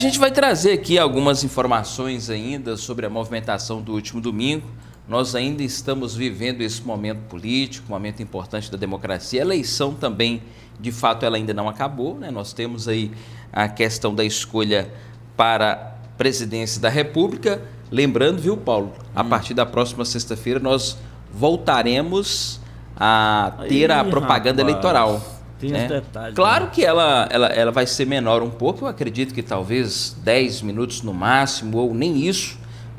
A gente vai trazer aqui algumas informações ainda sobre a movimentação do último domingo. Nós ainda estamos vivendo esse momento político, um momento importante da democracia. A eleição também, de fato, ela ainda não acabou, né? Nós temos aí a questão da escolha para a presidência da República. Lembrando, viu, Paulo, a partir da próxima sexta-feira nós voltaremos a ter a propaganda eleitoral. Tem os detalhes. Claro que ela vai ser menor um pouco, eu acredito que talvez 10 minutos no máximo, ou nem isso,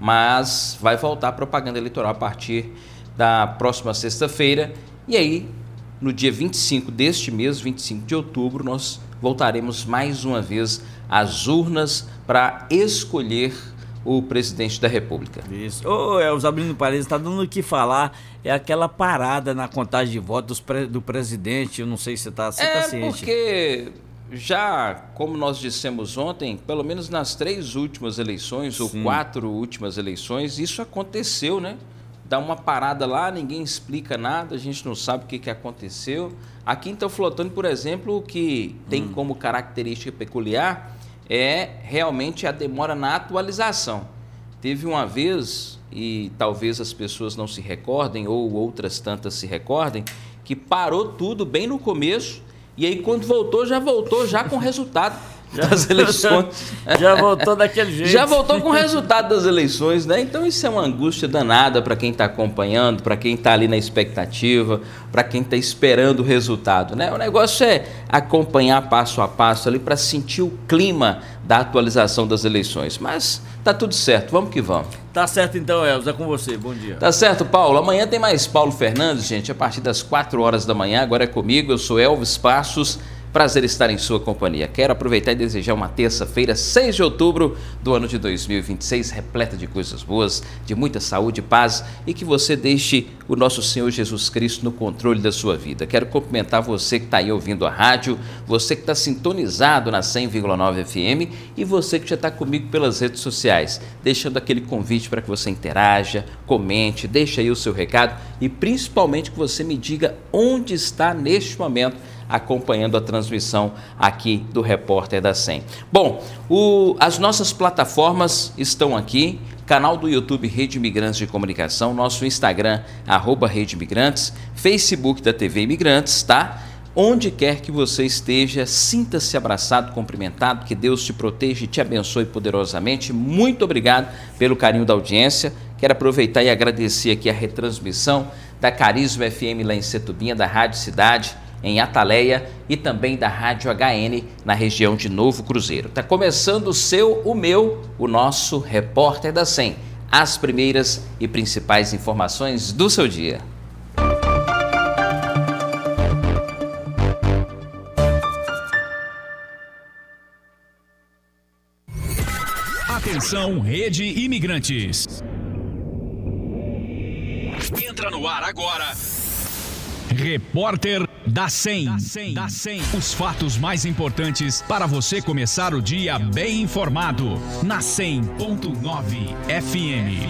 mas vai voltar a propaganda eleitoral a partir da próxima sexta-feira. E aí, no dia 25 deste mês, 25 de outubro, nós voltaremos mais uma vez às urnas para escolher o presidente da República. Isso. Ô, Elvis, abrindo parênteses, está dando o que falar, é aquela parada na contagem de votos do presidente, eu não sei se você está ciente. Porque já, como nós dissemos ontem, pelo menos nas 3 últimas eleições, ou 4 últimas eleições, isso aconteceu, né? Dá uma parada lá, ninguém explica nada, a gente não sabe o que aconteceu. Aqui em Teoflotone, por exemplo, o que tem como característica peculiar é realmente a demora na atualização. Teve uma vez, e talvez as pessoas não se recordem, ou outras tantas se recordem, que parou tudo bem no começo, e aí quando voltou já com o resultado das eleições. Já voltou daquele jeito. Já voltou com o resultado das eleições, né? Então isso é uma angústia danada para quem está acompanhando, para quem está ali na expectativa, para quem está esperando o resultado, né? O negócio é acompanhar passo a passo ali para sentir o clima da atualização das eleições. Mas tá tudo certo, vamos que vamos. Tá certo então, Elvis, é com você, bom dia. Tá certo, Paulo. Amanhã tem mais Paulo Fernandes, gente, a partir das 4 horas da manhã. Agora é comigo, eu sou Elvis Passos. Prazer estar em sua companhia. Quero aproveitar e desejar uma terça-feira, 6 de outubro do ano de 2026, repleta de coisas boas, de muita saúde e paz, e que você deixe o nosso Senhor Jesus Cristo no controle da sua vida. Quero cumprimentar você que está aí ouvindo a rádio, você que está sintonizado na 100,9 FM e você que já está comigo pelas redes sociais, deixando aquele convite para que você interaja, comente, deixe aí o seu recado e principalmente que você me diga onde está neste momento acompanhando a transmissão aqui do Repórter da 100. Bom, as nossas plataformas estão aqui, canal do YouTube Rede Imigrantes de Comunicação, nosso Instagram, @Rede Imigrantes, Facebook da TV Imigrantes, tá? Onde quer que você esteja, sinta-se abraçado, cumprimentado, que Deus te proteja e te abençoe poderosamente. Muito obrigado pelo carinho da audiência. Quero aproveitar e agradecer aqui a retransmissão da Carisma FM lá em Setubinha, da Rádio Cidade, em Ataleia, e também da Rádio HN na região de Novo Cruzeiro. Está começando o nosso Repórter da 100, as primeiras e principais informações do seu dia. Atenção, Rede Imigrantes. Entra no ar agora. Repórter da 100. Os fatos mais importantes para você começar o dia bem informado. Na 100.9 FM.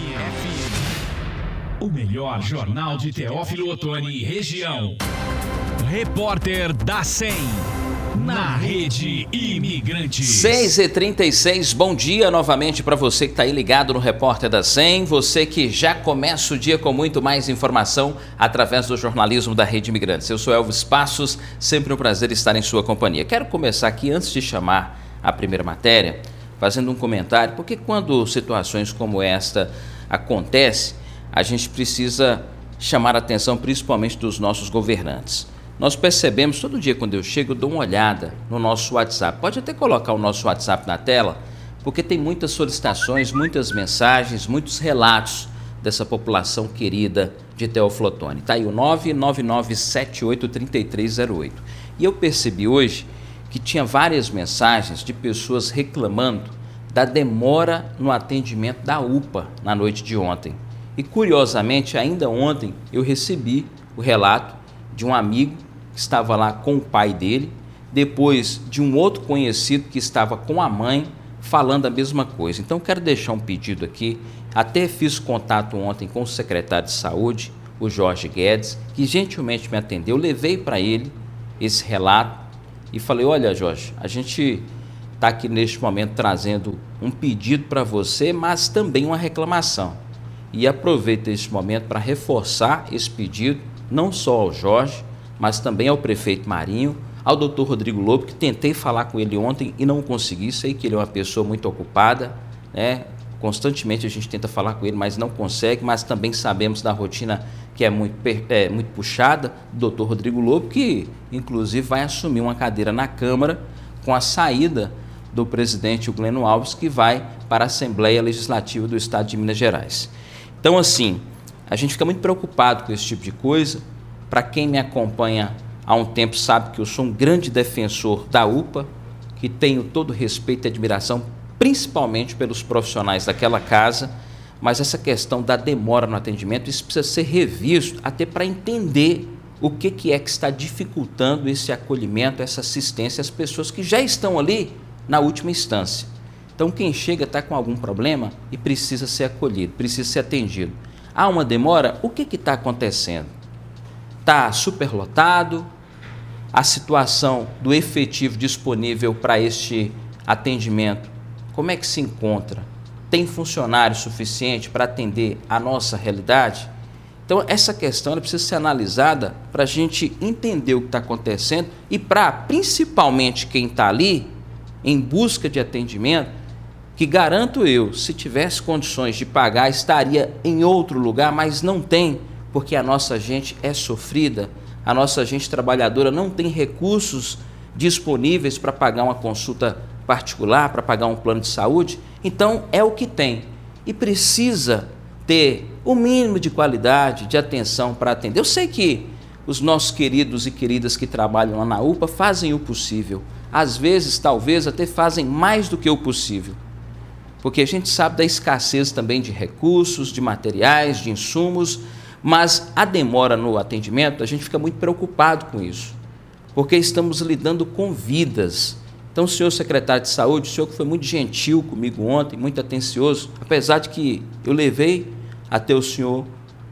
O melhor jornal de Teófilo Otoni e região. Repórter da 100. Na Rede Imigrantes. 6h36, bom dia novamente para você que está aí ligado no Repórter da 100, você que já começa o dia com muito mais informação através do jornalismo da Rede Imigrantes. Eu sou Elvis Passos, sempre um prazer estar em sua companhia. Quero começar aqui, antes de chamar a primeira matéria, fazendo um comentário, porque quando situações como esta acontecem, a gente precisa chamar a atenção principalmente dos nossos governantes. Nós percebemos, todo dia quando eu chego, eu dou uma olhada no nosso WhatsApp. Pode até colocar o nosso WhatsApp na tela, porque tem muitas solicitações, muitas mensagens, muitos relatos dessa população querida de Teófilo Otoni. Está aí o 999783308. E eu percebi hoje que tinha várias mensagens de pessoas reclamando da demora no atendimento da UPA na noite de ontem. E curiosamente, ainda ontem, eu recebi o relato de um amigo que estava lá com o pai dele, depois de um outro conhecido que estava com a mãe, falando a mesma coisa. Então quero deixar um pedido aqui, até fiz contato ontem com o secretário de saúde, o Jorge Guedes, que gentilmente me atendeu, levei para ele esse relato e falei, olha Jorge, a gente está aqui neste momento trazendo um pedido para você, mas também uma reclamação. E aproveito este momento para reforçar esse pedido, não só ao Jorge, mas também ao prefeito Marinho, ao doutor Rodrigo Lobo, que tentei falar com ele ontem e não consegui. Sei que ele é uma pessoa muito ocupada, né? Constantemente a gente tenta falar com ele, mas não consegue, mas também sabemos da rotina que é muito puxada do doutor Rodrigo Lobo, que inclusive vai assumir uma cadeira na Câmara com a saída do presidente Glênio Alves, que vai para a Assembleia Legislativa do Estado de Minas Gerais. Então, assim, a gente fica muito preocupado com esse tipo de coisa. Para quem me acompanha há um tempo sabe que eu sou um grande defensor da UPA, que tenho todo respeito e admiração, principalmente pelos profissionais daquela casa, mas essa questão da demora no atendimento, isso precisa ser revisto até para entender o que é que está dificultando esse acolhimento, essa assistência às pessoas que já estão ali na última instância. Então, quem chega está com algum problema e precisa ser acolhido, precisa ser atendido. Há uma demora? O que está acontecendo? Está superlotado? A situação do efetivo disponível para este atendimento, como é que se encontra? Tem funcionário suficiente para atender a nossa realidade? Então, essa questão ela precisa ser analisada para a gente entender o que está acontecendo e para, principalmente, quem está ali em busca de atendimento, que garanto eu, se tivesse condições de pagar, estaria em outro lugar, mas não tem, porque a nossa gente é sofrida, a nossa gente trabalhadora não tem recursos disponíveis para pagar uma consulta particular, para pagar um plano de saúde. Então, é o que tem e precisa ter o mínimo de qualidade, de atenção para atender. Eu sei que os nossos queridos e queridas que trabalham lá na UPA fazem o possível, às vezes, talvez, até fazem mais do que o possível, porque a gente sabe da escassez também de recursos, de materiais, de insumos, mas a demora no atendimento, a gente fica muito preocupado com isso, porque estamos lidando com vidas. Então, senhor secretário de saúde, o senhor que foi muito gentil comigo ontem, muito atencioso, apesar de que eu levei até o senhor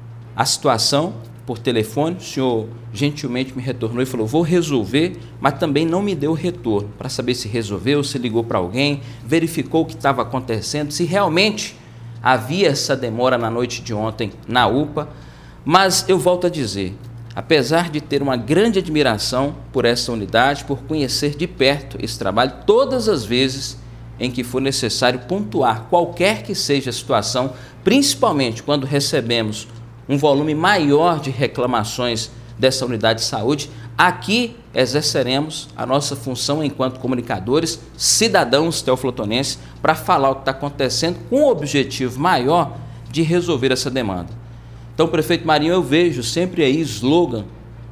a situação por telefone, o senhor gentilmente me retornou e falou, vou resolver, mas também não me deu retorno, para saber se resolveu, se ligou para alguém, verificou o que estava acontecendo, se realmente havia essa demora na noite de ontem na UPA. Mas eu volto a dizer, apesar de ter uma grande admiração por essa unidade, por conhecer de perto esse trabalho, todas as vezes em que for necessário pontuar qualquer que seja a situação, principalmente quando recebemos um volume maior de reclamações dessa unidade de saúde, aqui exerceremos a nossa função enquanto comunicadores, cidadãos teoflotonenses, para falar o que está acontecendo com o objetivo maior de resolver essa demanda. Então, prefeito Marinho, eu vejo sempre aí slogan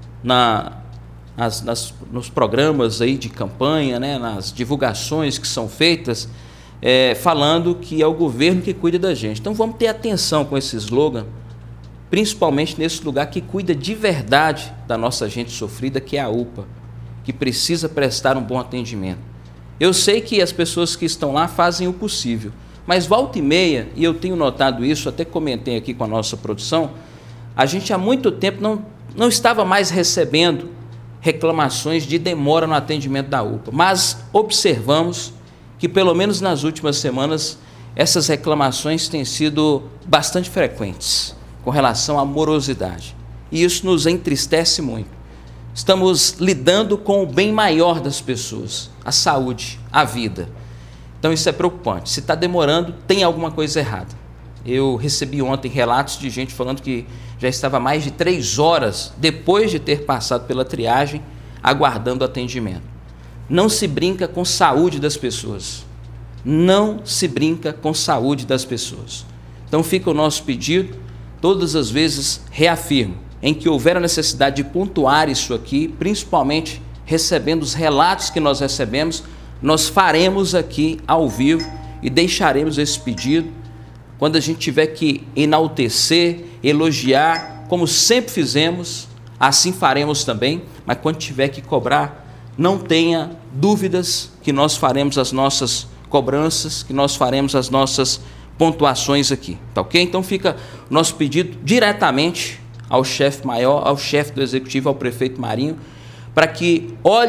nos programas aí de campanha, né, nas divulgações que são feitas, falando que é o governo que cuida da gente. Então, vamos ter atenção com esse slogan, principalmente nesse lugar que cuida de verdade da nossa gente sofrida, que é a UPA, que precisa prestar um bom atendimento. Eu sei que as pessoas que estão lá fazem o possível, mas volta e meia, e eu tenho notado isso, até comentei aqui com a nossa produção, a gente há muito tempo não estava mais recebendo reclamações de demora no atendimento da UPA, mas observamos que pelo menos nas últimas semanas essas reclamações têm sido bastante frequentes com relação à morosidade, e isso nos entristece muito. Estamos lidando com o bem maior das pessoas, a saúde, a vida. Então isso é preocupante. Se está demorando, tem alguma coisa errada. Eu recebi ontem relatos de gente falando que já estava mais de 3 horas depois de ter passado pela triagem, aguardando atendimento. Não se brinca com saúde das pessoas. Não se brinca com saúde das pessoas. Então fica o nosso pedido, todas as vezes reafirmo, em que houver a necessidade de pontuar isso aqui, principalmente recebendo os relatos que nós recebemos, nós faremos aqui ao vivo e deixaremos esse pedido. Quando a gente tiver que enaltecer, elogiar, como sempre fizemos, assim faremos também, mas quando tiver que cobrar, não tenha dúvidas que nós faremos as nossas cobranças, que nós faremos as nossas pontuações aqui, tá ok? Então fica o nosso pedido diretamente ao chefe maior, ao chefe do executivo, ao prefeito Marinho, para que olhe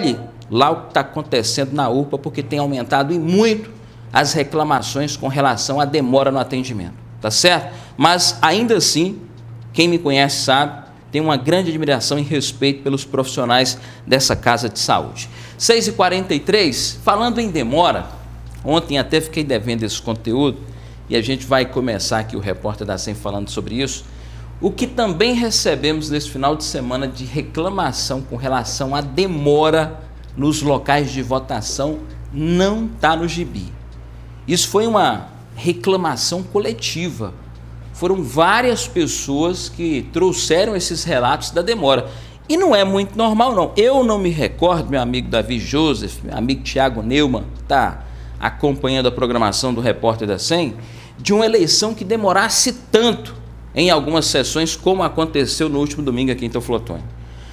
lá o que está acontecendo na UPA, porque tem aumentado e muito as reclamações com relação à demora no atendimento, tá certo? Mas, ainda assim, quem me conhece sabe, tem uma grande admiração e respeito pelos profissionais dessa casa de saúde. 6h43, falando em demora, ontem até fiquei devendo esse conteúdo, e a gente vai começar aqui o Repórter da 100 falando sobre isso. O que também recebemos nesse final de semana de reclamação com relação à demora nos locais de votação não está no gibi. Isso foi uma reclamação coletiva. Foram várias pessoas que trouxeram esses relatos da demora. E não é muito normal, não. Eu não me recordo, meu amigo Davi Joseph, meu amigo Tiago Neumann, está acompanhando a programação do Repórter da 100, de uma eleição que demorasse tanto em algumas sessões, como aconteceu no último domingo aqui em Teoflotone.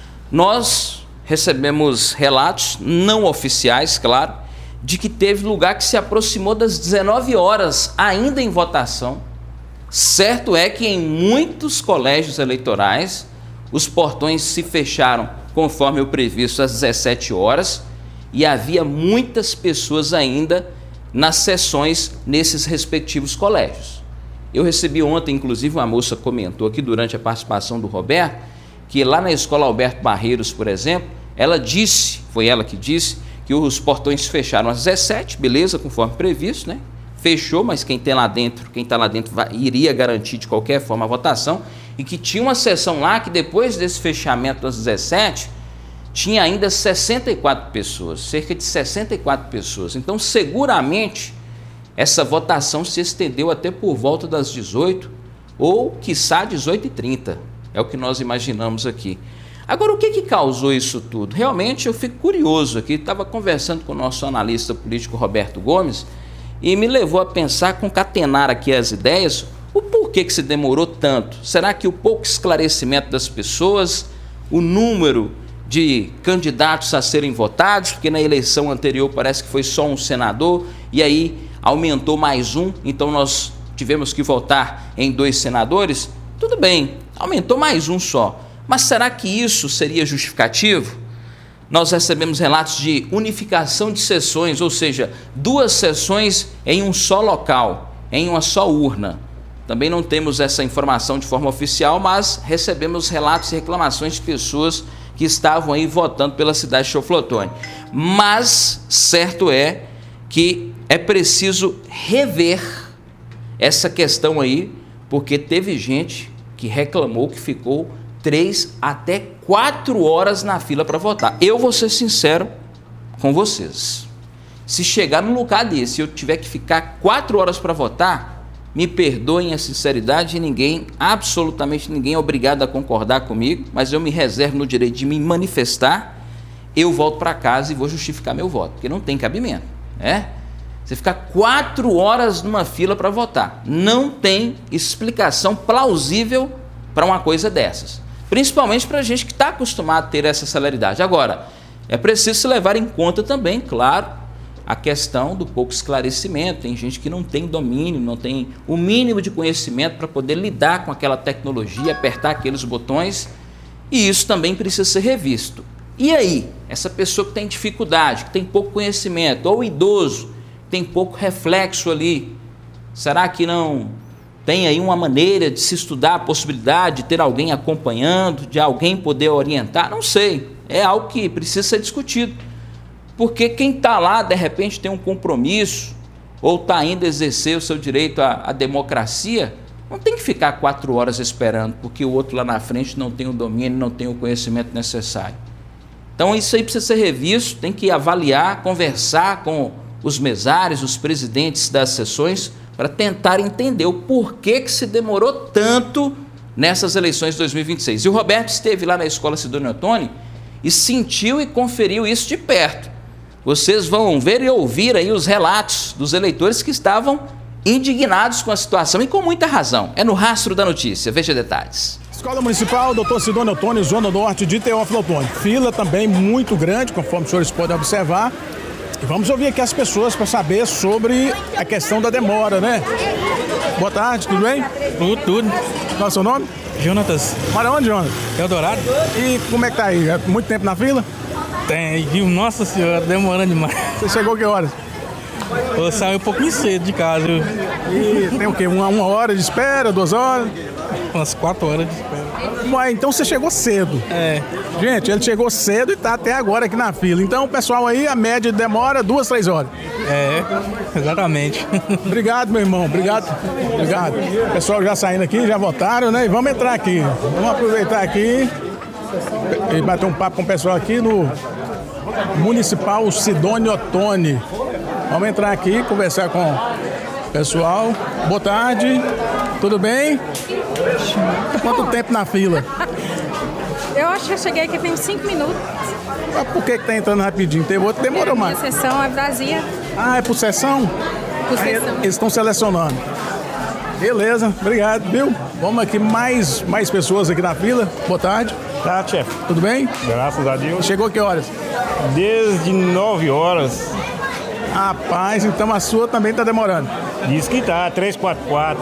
Nós recebemos relatos não oficiais, claro, de que teve lugar que se aproximou das 19 horas ainda em votação. Certo é que em muitos colégios eleitorais os portões se fecharam conforme o previsto às 17 horas e havia muitas pessoas ainda nas sessões nesses respectivos colégios. Eu recebi ontem, inclusive, uma moça comentou aqui durante a participação do Roberto, que lá na Escola Alberto Barreiros, por exemplo, ela disse, foi ela que disse, que os portões se fecharam às 17, beleza, conforme previsto, né? Fechou, mas quem está lá dentro iria garantir de qualquer forma a votação, e que tinha uma sessão lá que depois desse fechamento às 17, tinha ainda 64 pessoas, cerca de 64 pessoas. Então, seguramente, essa votação se estendeu até por volta das 18 ou, quiçá, 18h30. É o que nós imaginamos aqui. Agora, o que causou isso tudo? Realmente, eu fico curioso aqui. Estava conversando com o nosso analista político Roberto Gomes e me levou a pensar, concatenar aqui as ideias, o porquê que se demorou tanto. Será que o pouco esclarecimento das pessoas, o número de candidatos a serem votados, porque na eleição anterior parece que foi só um senador, e aí aumentou mais um, então nós tivemos que votar em 2 senadores? Tudo bem, aumentou mais um só. Mas será que isso seria justificativo? Nós recebemos relatos de unificação de sessões, ou seja, 2 sessões em um só local, em uma só urna. Também não temos essa informação de forma oficial, mas recebemos relatos e reclamações de pessoas que estavam aí votando pela cidade de Teoflotone. Mas certo é que é preciso rever essa questão aí, porque teve gente que reclamou que ficou 3 até 4 horas na fila para votar. Eu vou ser sincero com vocês. Se chegar num lugar desse e eu tiver que ficar 4 horas para votar, me perdoem a sinceridade, absolutamente ninguém é obrigado a concordar comigo, mas eu me reservo no direito de me manifestar. Eu volto para casa e vou justificar meu voto, porque não tem cabimento, né? Você ficar 4 horas numa fila para votar, não tem explicação plausível para uma coisa dessas. Principalmente para a gente que está acostumado a ter essa celeridade. Agora, é preciso se levar em conta também, claro, a questão do pouco esclarecimento. Tem gente que não tem domínio, não tem o mínimo de conhecimento para poder lidar com aquela tecnologia, apertar aqueles botões, e isso também precisa ser revisto. E aí, essa pessoa que tem dificuldade, que tem pouco conhecimento, ou o idoso, que tem pouco reflexo ali, será que não tem aí uma maneira de se estudar a possibilidade de ter alguém acompanhando, de alguém poder orientar? Não sei, é algo que precisa ser discutido. Porque quem está lá, de repente, tem um compromisso, ou está indo exercer o seu direito à democracia, não tem que ficar 4 horas esperando, porque o outro lá na frente não tem o domínio, não tem o conhecimento necessário. Então isso aí precisa ser revisto, tem que avaliar, conversar com os mesários, os presidentes das sessões, para tentar entender o porquê que se demorou tanto nessas eleições de 2026. E o Roberto esteve lá na Escola Sidônio Ottoni e sentiu e conferiu isso de perto. Vocês vão ver e ouvir aí os relatos dos eleitores que estavam indignados com a situação e com muita razão. É no Rastro da Notícia. Veja detalhes. Escola Municipal Dr. Sidônio Ottoni, Zona Norte de Teófilo-Otoni. Fila também muito grande, conforme os senhores podem observar. E vamos ouvir aqui as pessoas para saber sobre a questão da demora, né? Boa tarde, tudo bem? Tudo. Qual é o seu nome? Jonatas. Mora onde, Jonas? Eldorado. E como é que tá aí? É muito tempo na fila? Tem, viu? Nossa senhora, demorando demais. Você chegou que horas? Eu saí um pouquinho cedo de casa, viu? E tem o quê? Uma hora de espera, 2 horas? Umas 4 horas de espera. Ué, então você chegou cedo. É. Gente, ele chegou cedo e tá até agora aqui na fila. Então o pessoal aí, a média demora 2, 3 horas. É, exatamente. Obrigado, meu irmão. Obrigado. Obrigado. O pessoal já saindo aqui, já votaram, né? E vamos entrar aqui. Vamos aproveitar aqui e bater um papo com o pessoal aqui no Municipal Sidônio Ottoni. Vamos entrar aqui, conversar com o pessoal. Boa tarde. Tudo bem? Quanto tempo na fila? Eu acho que eu cheguei aqui tem 5 minutos. Mas por que tá entrando rapidinho? Teve outro que demorou mais. Minha sessão é vazia. Ah, é por sessão? Por Aí sessão. eles estão selecionando. Beleza, obrigado, viu? Vamos aqui, mais pessoas aqui na fila. Boa tarde. Tá, chefe. Tudo bem? Graças a Deus. Chegou que horas? Desde 9 horas. Rapaz, então a sua também tá demorando. Diz que tá, 344.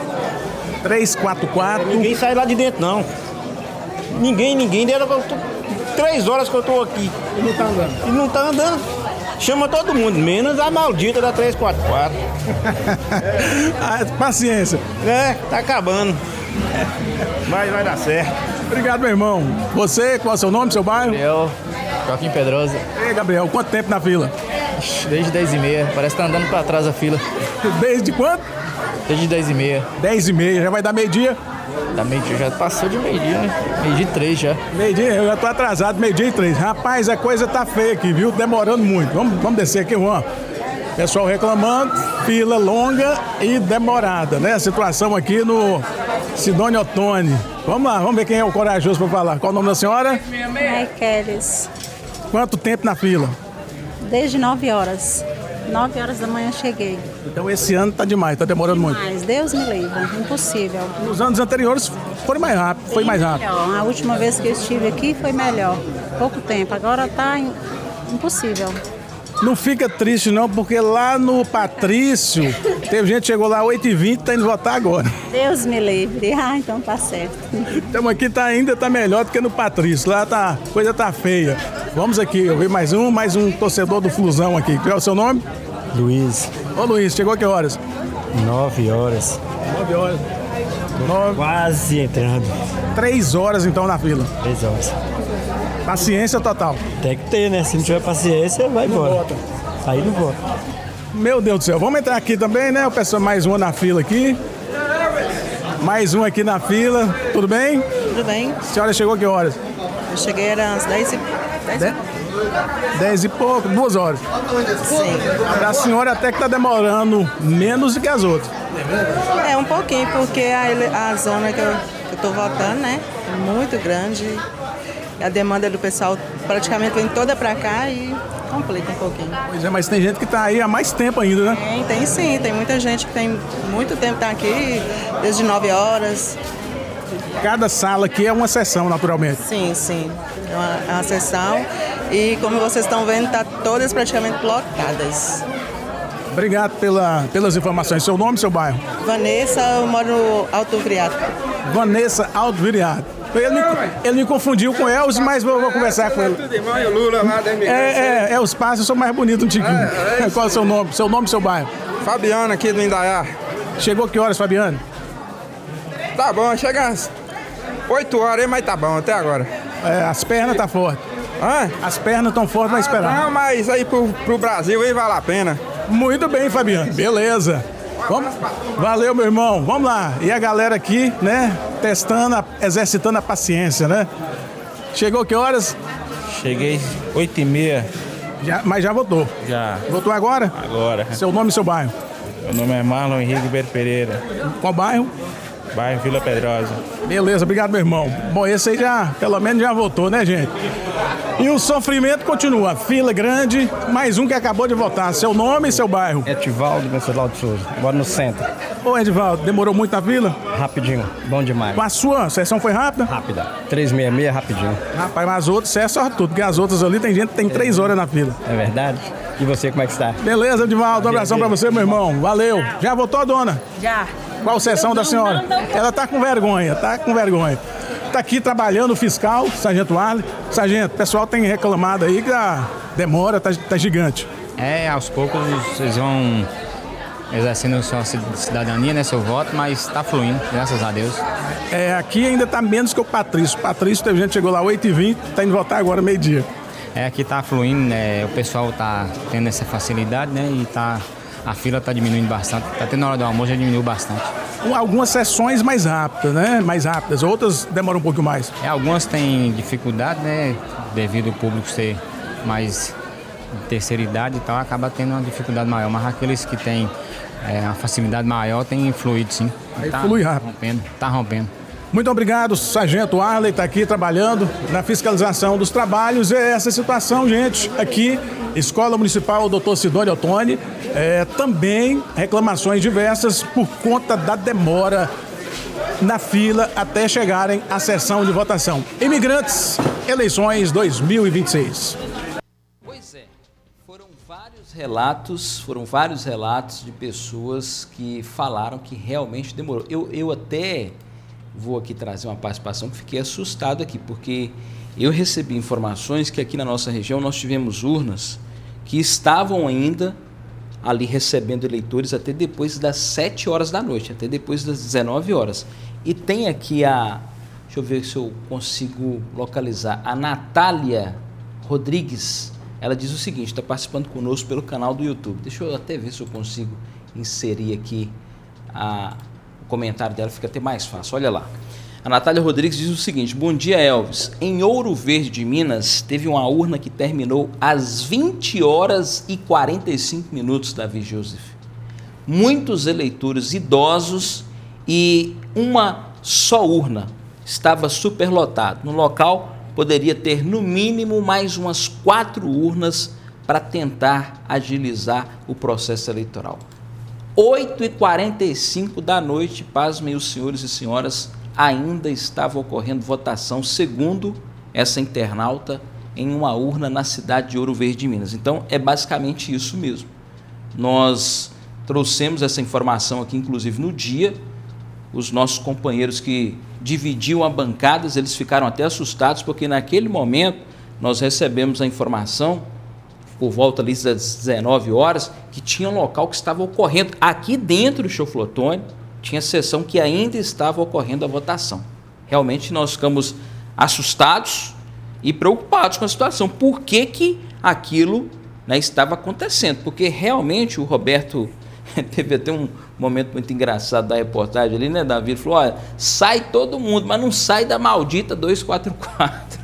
344. Ninguém sai lá de dentro, não. Ninguém. Desde 3 horas que eu tô aqui. E não tá andando. E não tá andando. Chama todo mundo, menos a maldita da 344. Ah, paciência. É, tá acabando. Mas vai dar certo. Obrigado, meu irmão. Você, qual é o seu nome, seu bairro? Gabriel, Joaquim Pedrosa, Ei, Gabriel, quanto tempo na fila? desde 10h30, parece que tá andando pra trás a fila. Desde quanto? Desde 10h30, 10h30, já vai dar meio-dia? da meio-dia, já passou de meio-dia, né? Meio-dia e 3 já. Meio-dia, eu já tô atrasado, 12h03. Rapaz, a coisa tá feia aqui, viu? Demorando muito. Vamos descer aqui, Juan. Pessoal reclamando, fila longa e demorada, né? A situação aqui no Sidônio Ottoni. Vamos lá, vamos ver quem é o corajoso para falar. Qual o nome da senhora? Raqueles. Quanto tempo na fila? Desde 9 horas. 9 horas da manhã cheguei. Então esse ano tá demais, tá demorando muito. Mas Deus me livre, impossível. Nos anos anteriores foi mais rápido, foi mais rápido. Melhor. A última vez que eu estive aqui foi melhor. Pouco tempo, agora tá impossível. Não fica triste não, porque lá no Patrício, teve gente que chegou lá 8h20 e tá indo votar agora. Deus me livre. Ah, então tá certo. Então aqui ainda tá melhor do que no Patrício, lá tá, coisa tá feia. Vamos aqui, eu vi mais um torcedor do Flusão aqui. Qual é o seu nome? Luiz, Ô Luiz, chegou a que horas? 9 horas. 9 horas. 9, Quase entrando. 3 horas então na fila. 3 horas. Paciência total. Tem que ter, né? Se não tiver paciência, vai embora. Aí não vota. Meu Deus do céu, vamos entrar aqui também, né? O pessoal, mais uma na fila aqui. Mais um aqui na fila. Tudo bem? Tudo bem. A senhora chegou a que horas? Eu cheguei, era às 10 e pouco, 2 horas. Sim. A senhora até que tá demorando menos do que as outras. É um pouquinho, porque a zona que eu tô votando, né? É muito grande. A demanda do pessoal praticamente vem toda pra cá e complica um pouquinho. Pois é, mas tem gente que tá aí há mais tempo ainda, né? Tem sim, tem muita gente que tem muito tempo que tá aqui, desde 9 horas. Cada sala aqui é uma sessão, naturalmente. Sim, sim. É uma sessão. E como vocês estão vendo, tá todas praticamente lotadas. Obrigado pelas informações. Seu nome e seu bairro? Vanessa, eu moro no Alto Viriato. Vanessa Alto Viriato. Ele me confundiu com Elvis, mas vou conversar com ele. Os passos são mais bonitos um tiquinho. Qual é o seu nome? Seu nome e seu bairro? Fabiano aqui do Indaiá. Chegou que horas, Fabiano? Tá bom, chega às 8 horas, hein, mas tá bom até agora. As pernas tá fortes. Hã? As pernas estão fortes, vai esperar. Não, mas aí pro Brasil aí vale a pena. Muito bem, Fabiano. Beleza. Valeu, meu irmão. Vamos lá. E a galera aqui, né? Testando, exercitando a paciência, né? Chegou que horas? Cheguei 8h30. Mas já votou? Já. Votou agora? Agora. Seu nome e seu bairro? Meu nome é Marlon Henrique Ribeiro Pereira. Qual bairro? Bairro Vila Pedrosa. Beleza, obrigado, meu irmão. Bom, esse aí já, pelo menos já votou, né, gente? E o sofrimento continua. Fila grande, mais um que acabou de votar. Seu nome e seu bairro? Edivaldo Venceslau de Souza. Moro no centro. Ô, Edivaldo, demorou muito na fila? Rapidinho. Bom demais. Com a sua sessão foi rápida? Rápida. 366, rapidinho. Rapaz, mas as outras, você é sortudo, porque as outras ali tem gente que tem 3 horas na fila. É verdade? E você, como é que está? Beleza, Edivaldo. Um abração pra você, meu irmão. Valeu. Já votou, dona? Já. Qual sessão da senhora? Ela tá com vergonha, tá com vergonha. tá aqui trabalhando o fiscal, Sargento Arley. Sargento, o pessoal tem reclamado aí que a demora tá gigante. Aos poucos vocês vão exercendo sua cidadania, né, seu voto, mas tá fluindo, graças a Deus. Aqui ainda tá menos que o Patrício. O Patrício, teve gente que chegou lá 8h20, tá indo votar agora meio-dia. Aqui tá fluindo, né, o pessoal tá tendo essa facilidade, né, e a fila tá diminuindo bastante. Tá tendo na hora do almoço, já diminuiu bastante. Algumas sessões mais rápidas, né, outras demoram um pouco mais. Algumas têm dificuldade, né, devido ao público ser mais de terceira idade e tal, acaba tendo uma dificuldade maior, mas aqueles que têm uma facilidade maior têm fluído, sim. Flui rápido. Tá rompendo. Muito obrigado, Sargento Arley, está aqui trabalhando na fiscalização dos trabalhos. É essa situação, gente, aqui, Escola Municipal Dr. Sidônio Ottoni, também reclamações diversas por conta da demora na fila até chegarem à sessão de votação. Imigrantes, eleições 2026. Pois é, foram vários relatos de pessoas que falaram que realmente demorou. Eu até vou aqui trazer uma participação que fiquei assustado aqui, porque eu recebi informações que aqui na nossa região nós tivemos urnas que estavam ainda ali recebendo eleitores até depois das 7 horas da noite, até depois das 19 horas. E tem aqui deixa eu ver se eu consigo localizar, a Natália Rodrigues. Ela diz o seguinte, está participando conosco pelo canal do YouTube. Deixa eu até ver se eu consigo inserir aqui o comentário dela, fica até mais fácil. Olha lá. A Natália Rodrigues diz o seguinte: bom dia, Elvis. Em Ouro Verde de Minas, teve uma urna que terminou às 20 horas e 45 minutos, Davi Joseph. Muitos eleitores idosos e uma só urna. Estava superlotado. No local, poderia ter no mínimo mais umas 4 urnas para tentar agilizar o processo eleitoral. 8h45 da noite, pasmem os senhores e senhoras, ainda estava ocorrendo votação, segundo essa internauta, em uma urna na cidade de Ouro Verde de Minas. Então, é basicamente isso mesmo. Nós trouxemos essa informação aqui, inclusive no dia. Os nossos companheiros que dividiam a bancada, eles ficaram até assustados, porque naquele momento nós recebemos a informação, por volta ali das 19 horas, que tinha um local que estava ocorrendo. Aqui dentro do Choflotone, tinha sessão que ainda estava ocorrendo a votação. Realmente nós ficamos assustados e preocupados com a situação. Por que aquilo, né, estava acontecendo? Porque realmente o Roberto teve até um momento muito engraçado da reportagem ali, né, Davi? Ele falou, olha, sai todo mundo, mas não sai da maldita 244.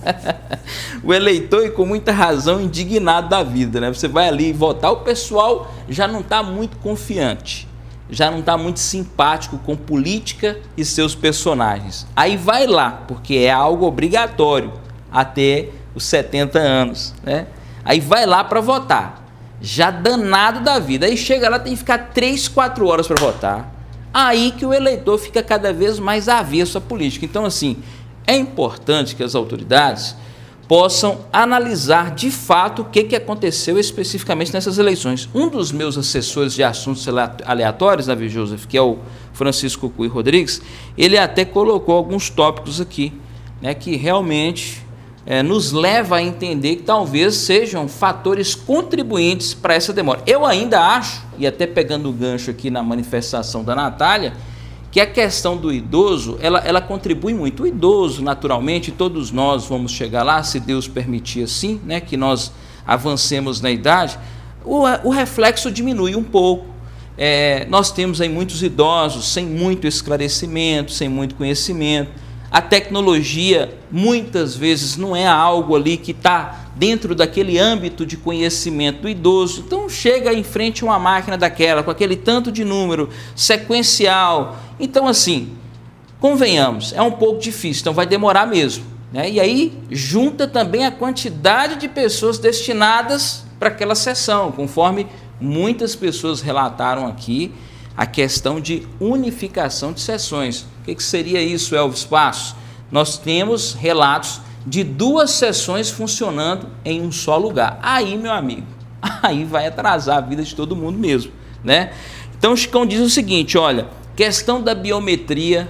O eleitor, e com muita razão, indignado da vida, né? Você vai ali votar, o pessoal já não está muito confiante, já não está muito simpático com política e seus personagens. Aí vai lá, porque é algo obrigatório até os 70 anos, né? Aí vai lá para votar, já danado da vida. Aí chega lá, tem que ficar 3, 4 horas para votar. Aí que o eleitor fica cada vez mais avesso à política. Então, assim, é importante que as autoridades possam analisar de fato o que aconteceu especificamente nessas eleições. Um dos meus assessores de assuntos aleatórios, Davi Joseph, que é o Francisco Cui Rodrigues, ele até colocou alguns tópicos aqui, né, que realmente nos leva a entender que talvez sejam fatores contribuintes para essa demora. Eu ainda acho, e até pegando o gancho aqui na manifestação da Natália, que a questão do idoso, ela contribui muito. O idoso, naturalmente, todos nós vamos chegar lá, se Deus permitir assim, né, que nós avancemos na idade, o reflexo diminui um pouco. Nós temos aí muitos idosos sem muito esclarecimento, sem muito conhecimento. A tecnologia, muitas vezes, não é algo ali que está dentro daquele âmbito de conhecimento do idoso. Então, chega em frente a uma máquina daquela, com aquele tanto de número, sequencial. Então, assim, convenhamos, é um pouco difícil, então vai demorar mesmo, né? E aí, junta também a quantidade de pessoas destinadas para aquela sessão, conforme muitas pessoas relataram aqui, a questão de unificação de sessões. O que seria isso, Elvis Passos? Nós temos relatos de 2 sessões funcionando em um só lugar. Aí, meu amigo, aí vai atrasar a vida de todo mundo mesmo, né? Então, o Chicão diz o seguinte, olha, questão da biometria,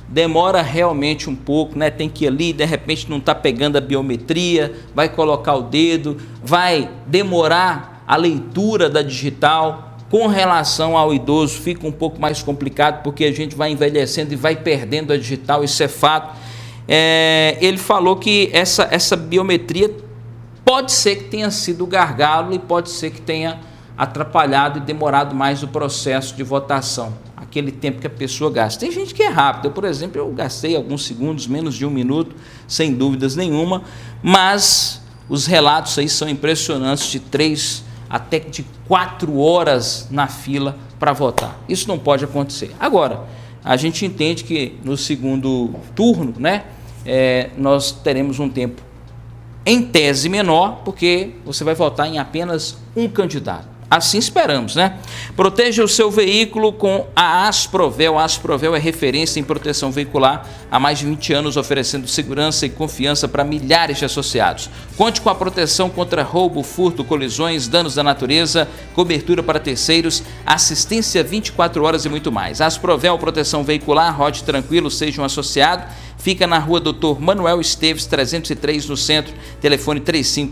demora realmente um pouco, né? Tem que ir ali, de repente não está pegando a biometria, vai colocar o dedo, vai demorar a leitura da digital. Com relação ao idoso, fica um pouco mais complicado, porque a gente vai envelhecendo e vai perdendo a digital, isso é fato. Ele falou que essa biometria pode ser que tenha sido gargalo e pode ser que tenha atrapalhado e demorado mais o processo de votação, aquele tempo que a pessoa gasta. Tem gente que é rápida, eu, por exemplo, eu gastei alguns segundos, menos de 1 minuto, sem dúvidas nenhuma, mas os relatos aí são impressionantes, de 3 até de 4 horas na fila para votar. Isso não pode acontecer. Agora, a gente entende que no segundo turno, né, nós teremos um tempo em tese menor, porque você vai votar em apenas um candidato. Assim esperamos, né? Proteja o seu veículo com a Asprovel. A Asprovel é referência em proteção veicular há mais de 20 anos, oferecendo segurança e confiança para milhares de associados. Conte com a proteção contra roubo, furto, colisões, danos da natureza, cobertura para terceiros, assistência 24 horas e muito mais. A Asprovel, proteção veicular, rode tranquilo, seja um associado. Fica na rua Dr. Manuel Esteves, 303, no centro, telefone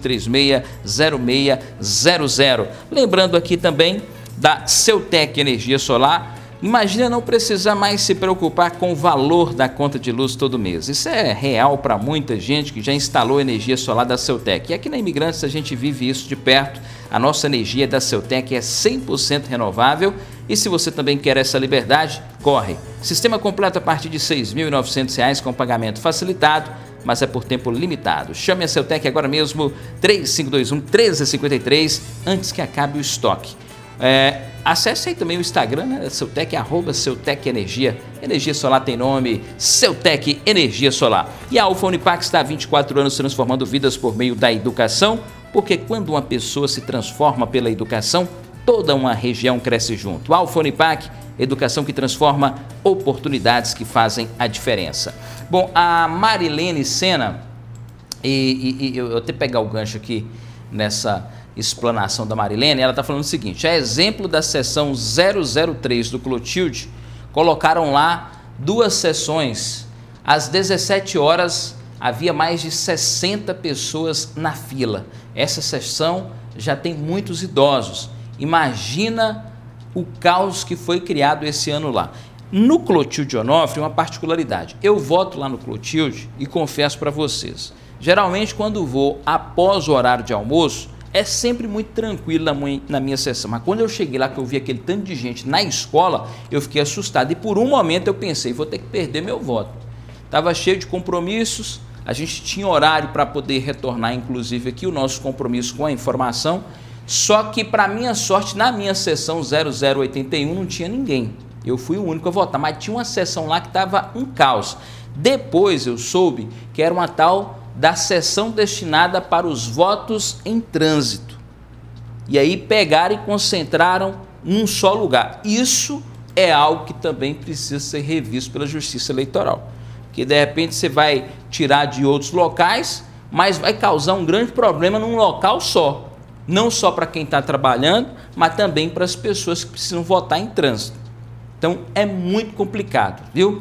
3536-0600. Lembrando aqui também da Ceutec Energia Solar. Imagina não precisar mais se preocupar com o valor da conta de luz todo mês. Isso é real para muita gente que já instalou energia solar da Ceutec. E aqui na Imigrantes a gente vive isso de perto. A nossa energia da Ceutec é 100% renovável. E se você também quer essa liberdade, corre. Sistema completo a partir de R$ 6.900 com pagamento facilitado, mas é por tempo limitado. Chame a Ceutec agora mesmo, 3521-1353, antes que acabe o estoque. Acesse aí também o Instagram, né, Ceutec, @Ceutec Energia. Energia solar tem nome, Ceutec Energia Solar. E a Alfa Unipac está há 24 anos transformando vidas por meio da educação, porque quando uma pessoa se transforma pela educação, toda uma região cresce junto. Alfa Unipac, educação que transforma, oportunidades que fazem a diferença. Bom, a Marilene Sena, eu até pegar o gancho aqui nessa explanação da Marilene, ela está falando o seguinte: a exemplo da sessão 003 do Clotilde, colocaram lá 2 sessões. Às 17 horas havia mais de 60 pessoas na fila. Essa sessão já tem muitos idosos. Imagina o caos que foi criado esse ano lá. No Clotilde Onofre, uma particularidade. Eu voto lá no Clotilde e confesso para vocês, geralmente quando vou após o horário de almoço, é sempre muito tranquilo na minha sessão. Mas quando eu cheguei lá, que eu vi aquele tanto de gente na escola, eu fiquei assustado. E por um momento eu pensei, vou ter que perder meu voto. Estava cheio de compromissos, a gente tinha horário para poder retornar, inclusive aqui, o nosso compromisso com a informação. Só que, para minha sorte, na minha sessão 0081 não tinha ninguém. Eu fui o único a votar, mas tinha uma sessão lá que estava um caos. Depois eu soube que era uma tal da sessão destinada para os votos em trânsito. E aí pegaram e concentraram num só lugar. Isso é algo que também precisa ser revisto pela Justiça Eleitoral. Porque de repente você vai tirar de outros locais, mas vai causar um grande problema num local só. Não só para quem está trabalhando, mas também para as pessoas que precisam votar em trânsito. Então, é muito complicado, viu?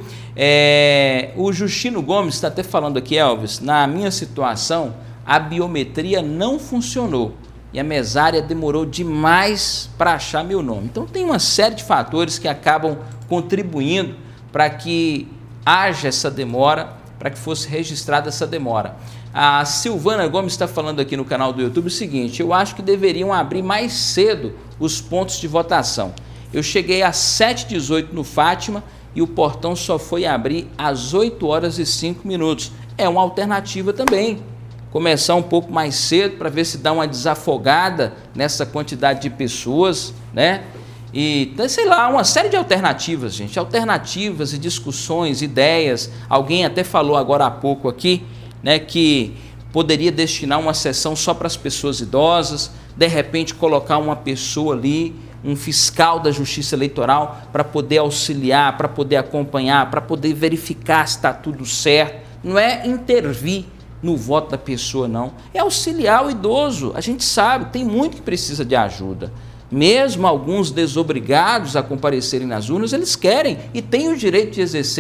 O Justino Gomes está até falando aqui, Elvis, na minha situação, a biometria não funcionou e a mesária demorou demais para achar meu nome. Então, tem uma série de fatores que acabam contribuindo para que haja essa demora, para que fosse registrada essa demora. A Silvana Gomes está falando aqui no canal do YouTube o seguinte: eu acho que deveriam abrir mais cedo os pontos de votação. Eu cheguei às 7h18 no Fátima e o portão só foi abrir às 8h05. É uma alternativa também. Começar um pouco mais cedo para ver se dá uma desafogada nessa quantidade de pessoas, né? E, sei lá, uma série de alternativas, gente. Alternativas e discussões, ideias. Alguém até falou agora há pouco aqui, né, que poderia destinar uma sessão só para as pessoas idosas, de repente colocar uma pessoa ali, um fiscal da Justiça Eleitoral, para poder auxiliar, para poder acompanhar, para poder verificar se está tudo certo. Não é intervir no voto da pessoa, não. É auxiliar o idoso. A gente sabe, tem muito que precisa de ajuda. Mesmo alguns desobrigados a comparecerem nas urnas, eles querem e têm o direito de exercer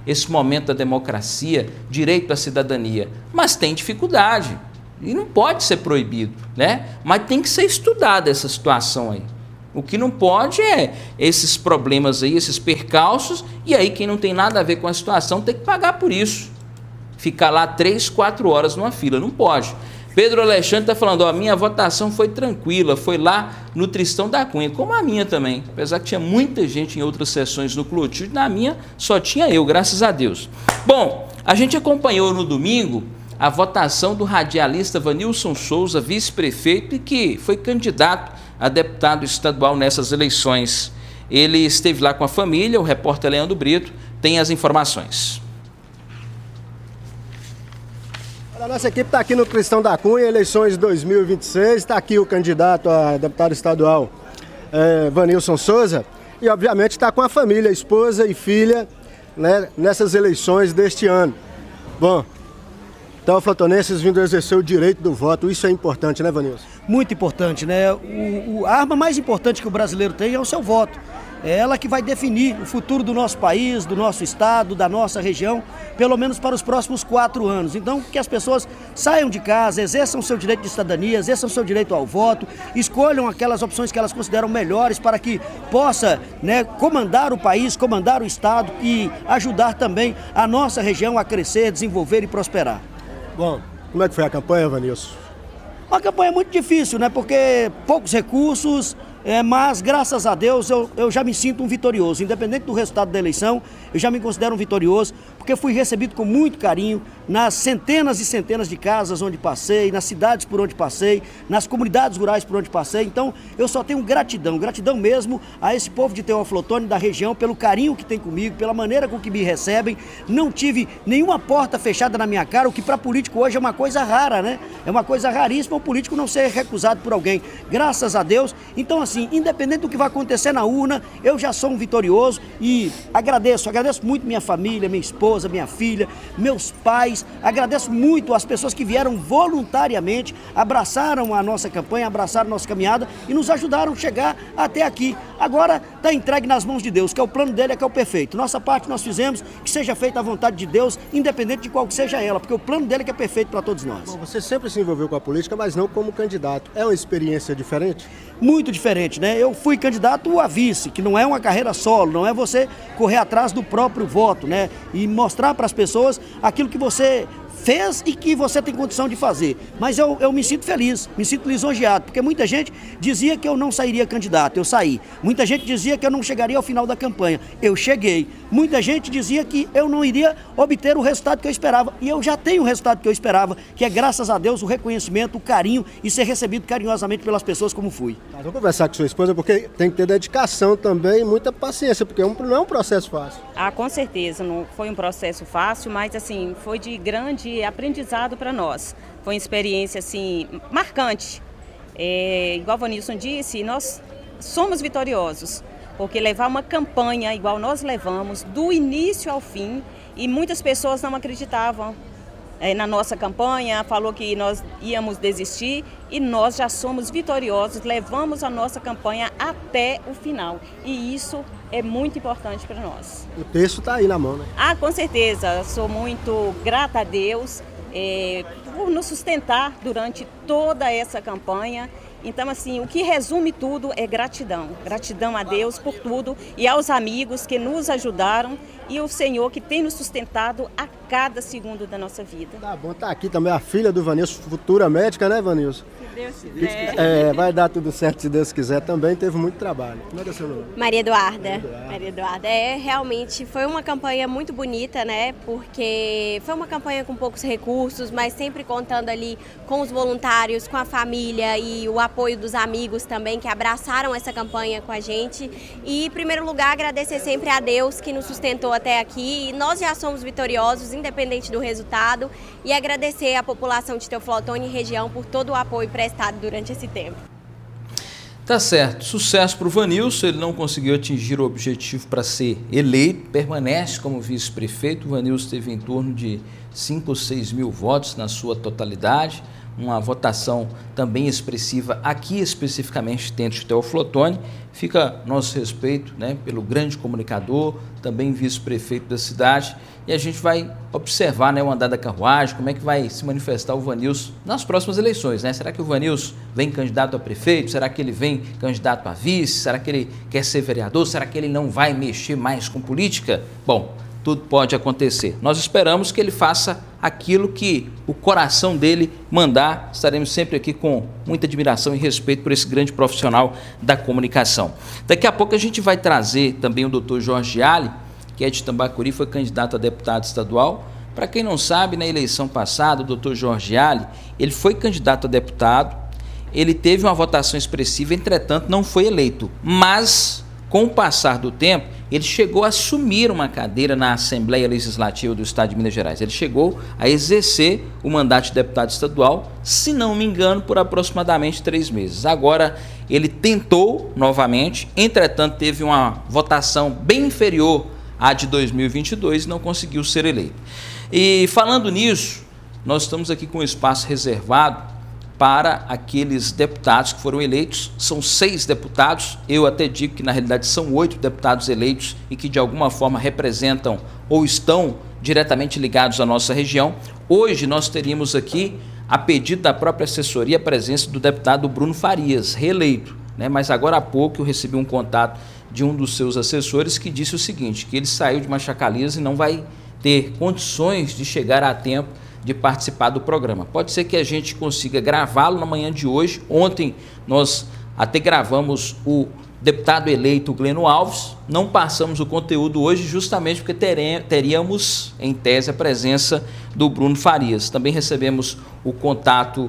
esse momento da democracia, direito à cidadania, mas tem dificuldade e não pode ser proibido, né? Mas tem que ser estudada essa situação aí. O que não pode é esses problemas aí, esses percalços, e aí quem não tem nada a ver com a situação tem que pagar por isso. Ficar lá 3, 4 horas numa fila, não pode. Pedro Alexandre está falando, ó, a minha votação foi tranquila, foi lá no Tristão da Cunha, como a minha também. Apesar que tinha muita gente em outras sessões no Clotilde, na minha só tinha eu, graças a Deus. Bom, a gente acompanhou no domingo a votação do radialista Vanilson Souza, vice-prefeito, e que foi candidato a deputado estadual nessas eleições. Ele esteve lá com a família, o repórter Leandro Brito tem as informações. A nossa equipe está aqui no Tristão da Cunha, eleições de 2026, está aqui o candidato a deputado estadual Vanilson Souza, e obviamente está com a família, esposa e filha, né, nessas eleições deste ano. Bom, teoflotonenses vindo exercer o direito do voto, isso é importante, né, Vanilson? Muito importante, né? A arma mais importante que o brasileiro tem é o seu voto. É ela que vai definir o futuro do nosso país, do nosso estado, da nossa região, pelo menos para os próximos 4 anos. Então, que as pessoas saiam de casa, exerçam seu direito de cidadania, exerçam seu direito ao voto, escolham aquelas opções que elas consideram melhores para que possa, né, comandar o país, comandar o estado e ajudar também a nossa região a crescer, desenvolver e prosperar. Bom, como é que foi a campanha, Vanilson? Uma campanha muito difícil, né? Porque poucos recursos, mas graças a Deus eu já me sinto um vitorioso. Independente do resultado da eleição, eu já me considero um vitorioso, porque fui recebido com muito carinho nas centenas e centenas de casas onde passei, nas cidades por onde passei, nas comunidades rurais por onde passei. Então eu só tenho gratidão mesmo a esse povo de Teófilo Otoni, da região, pelo carinho que tem comigo, pela maneira com que me recebem. Não tive nenhuma porta fechada na minha cara, o que para político hoje é uma coisa rara, né? É uma coisa raríssima o político não ser recusado por alguém. Graças a Deus. Então assim, independente do que vai acontecer na urna, eu já sou um vitorioso e agradeço muito minha família, minha esposa, minha filha, meus pais, agradeço muito as pessoas que vieram voluntariamente, abraçaram a nossa campanha, abraçaram a nossa caminhada e nos ajudaram a chegar até aqui. Agora está entregue nas mãos de Deus, que é o plano dele, que é o perfeito. Nossa parte nós fizemos, que seja feita a vontade de Deus, independente de qual que seja ela, porque o plano dele é que é perfeito para todos nós. Bom, você sempre se envolveu com a política, mas não como candidato. É uma experiência diferente? Muito diferente, né? Eu fui candidato a vice, que não é uma carreira solo, não é você correr atrás do próprio voto, né? E mostrar para as pessoas aquilo que você fez e que você tem condição de fazer. Mas eu me sinto feliz, me sinto lisonjeado, porque muita gente dizia que eu não sairia candidato, eu saí. Muita gente dizia que eu não chegaria ao final da campanha, eu cheguei. Muita gente dizia que eu não iria obter o resultado que eu esperava, e eu já tenho o resultado que eu esperava, que é, graças a Deus, o reconhecimento, o carinho e ser recebido carinhosamente pelas pessoas como fui. Mas vou conversar com sua esposa, porque tem que ter dedicação também e muita paciência, porque não é um processo fácil. Ah, com certeza, não foi um processo fácil, mas assim, foi de grande aprendizado para nós. Foi uma experiência assim, marcante. Igual o Vanilson disse, nós somos vitoriosos, porque levar uma campanha igual nós levamos, do início ao fim, e muitas pessoas não acreditavam na nossa campanha, falou que nós íamos desistir, e nós já somos vitoriosos, levamos a nossa campanha até o final, e isso é muito importante para nós. O texto está aí na mão, né? Ah, com certeza, sou muito grata a Deus por nos sustentar durante toda essa campanha. Então, assim, o que resume tudo é gratidão. Gratidão a Deus por tudo e aos amigos que nos ajudaram e o Senhor que tem nos sustentado a cada segundo da nossa vida. Tá bom, tá aqui também a filha do Vanilson, futura médica, né, Vanilson? Se Deus quiser. Vai dar tudo certo se Deus quiser também, teve muito trabalho. Como é que é o seu nome? Maria Eduarda. Realmente foi uma campanha muito bonita, né? Porque foi uma campanha com poucos recursos, mas sempre contando ali com os voluntários, com a família e o apoio dos amigos também que abraçaram essa campanha com a gente. E, em primeiro lugar, agradecer sempre a Deus que nos sustentou até aqui. Nós já somos vitoriosos, independente do resultado, e agradecer à população de Teófilo Otoni e região por todo o apoio prestado durante esse tempo. Tá certo, sucesso para o Vanilson, ele não conseguiu atingir o objetivo para ser eleito, permanece como vice-prefeito. O Vanilson teve em torno de 5 ou 6 mil votos na sua totalidade, uma votação também expressiva aqui especificamente dentro de Teófilo Otoni. Fica nosso respeito, né, pelo grande comunicador, também vice-prefeito da cidade, e a gente vai observar, né, o andar da carruagem, como é que vai se manifestar o Vanilson nas próximas eleições, né? Será que o Vanilson vem candidato a prefeito? Será que ele vem candidato a vice? Será que ele quer ser vereador? Será que ele não vai mexer mais com política? Bom, tudo pode acontecer. Nós esperamos que ele faça aquilo que o coração dele mandar. Estaremos sempre aqui com muita admiração e respeito por esse grande profissional da comunicação. Daqui a pouco a gente vai trazer também o doutor Jorge Ali, que é de Tambacuri, foi candidato a deputado estadual. Para quem não sabe, na eleição passada, o doutor Jorge Ali, ele foi candidato a deputado, ele teve uma votação expressiva, entretanto não foi eleito, mas com o passar do tempo, ele chegou a assumir uma cadeira na Assembleia Legislativa do Estado de Minas Gerais. Ele chegou a exercer o mandato de deputado estadual, se não me engano, por aproximadamente 3 meses. Agora, ele tentou novamente, entretanto, teve uma votação bem inferior à de 2022 e não conseguiu ser eleito. E falando nisso, nós estamos aqui com um espaço reservado para aqueles deputados que foram eleitos. São 6 deputados, eu até digo que na realidade são 8 deputados eleitos e que de alguma forma representam ou estão diretamente ligados à nossa região. Hoje nós teríamos aqui, a pedido da própria assessoria, a presença do deputado Bruno Farias, reeleito, né? Mas agora há pouco eu recebi um contato de um dos seus assessores que disse o seguinte, que ele saiu de Machacalias e não vai ter condições de chegar a tempo de participar do programa. Pode ser que a gente consiga gravá-lo na manhã de hoje. Ontem nós até gravamos o deputado eleito Gleno Alves, não passamos o conteúdo hoje justamente porque teríamos, em tese, a presença do Bruno Farias. Também recebemos o contato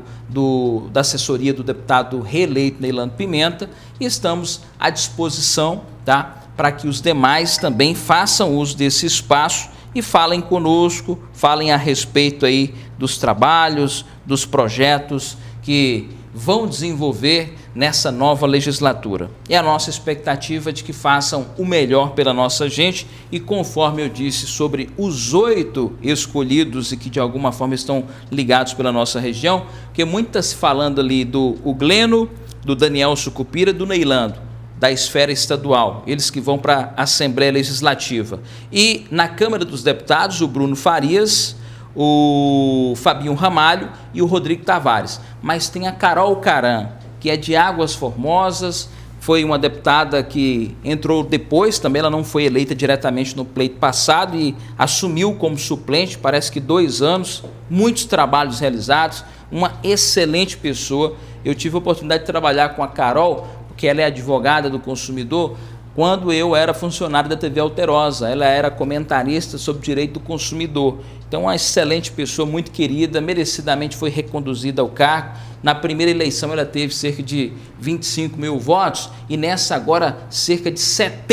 da assessoria do deputado reeleito Neilando Pimenta e estamos à disposição, tá, para que os demais também façam uso desse espaço e falem conosco, falem a respeito aí dos trabalhos, dos projetos que vão desenvolver nessa nova legislatura. É a nossa expectativa de que façam o melhor pela nossa gente e, conforme eu disse, sobre os 8 escolhidos e que de alguma forma estão ligados pela nossa região, porque muitas falando ali do Gleno, do Daniel Sucupira, do Neilando, da esfera estadual, eles que vão para a Assembleia Legislativa. E na Câmara dos Deputados, o Bruno Farias, o Fabinho Ramalho e o Rodrigo Tavares. Mas tem a Carol Caran, que é de Águas Formosas, foi uma deputada que entrou depois, também ela não foi eleita diretamente no pleito passado e assumiu como suplente, parece que 2 anos, muitos trabalhos realizados, uma excelente pessoa. Eu tive a oportunidade de trabalhar com a Carol, porque ela é advogada do consumidor, quando eu era funcionário da TV Alterosa. Ela era comentarista sobre direito do consumidor. Então, uma excelente pessoa, muito querida, merecidamente foi reconduzida ao cargo. Na primeira eleição ela teve cerca de 25 mil votos e nessa agora cerca de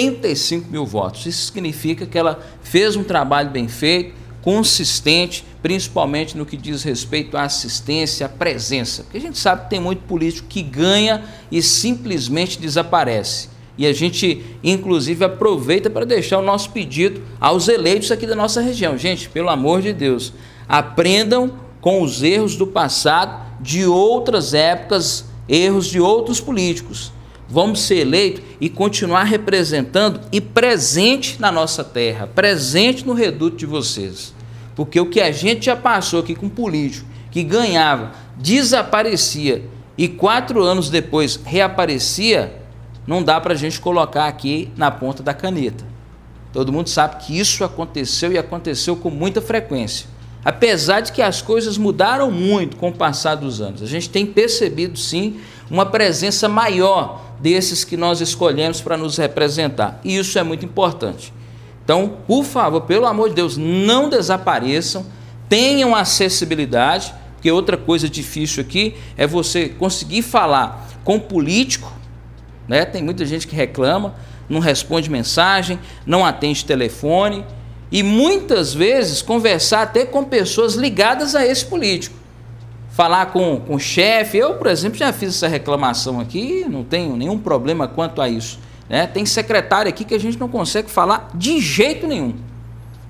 75 mil votos. Isso significa que ela fez um trabalho bem feito, consistente, principalmente no que diz respeito à assistência, à presença. Porque a gente sabe que tem muito político que ganha e simplesmente desaparece. E a gente, inclusive, aproveita para deixar o nosso pedido aos eleitos aqui da nossa região. Gente, pelo amor de Deus, aprendam com os erros do passado, de outras épocas, erros de outros políticos. Vamos ser eleitos e continuar representando e presente na nossa terra, presente no reduto de vocês. Porque o que a gente já passou aqui com político, que ganhava, desaparecia e 4 anos depois reaparecia, não dá para a gente colocar aqui na ponta da caneta. Todo mundo sabe que isso aconteceu e aconteceu com muita frequência. Apesar de que as coisas mudaram muito com o passar dos anos. A gente tem percebido, sim, uma presença maior desses que nós escolhemos para nos representar. E isso é muito importante. Então, por favor, pelo amor de Deus, não desapareçam, tenham acessibilidade, porque outra coisa difícil aqui é você conseguir falar com político, né? Tem muita gente que reclama, não responde mensagem, não atende telefone e muitas vezes conversar até com pessoas ligadas a esse político. Falar com o chefe, eu, por exemplo, já fiz essa reclamação aqui, não tenho nenhum problema quanto a isso. Né? Tem secretário aqui que a gente não consegue falar de jeito nenhum.